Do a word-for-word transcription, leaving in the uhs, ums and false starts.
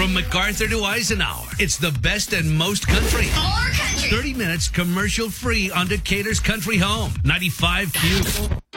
From MacArthur to Eisenhower, it's the best and most country. More country. thirty minutes commercial free on Decatur's Country Home. ninety-five Q.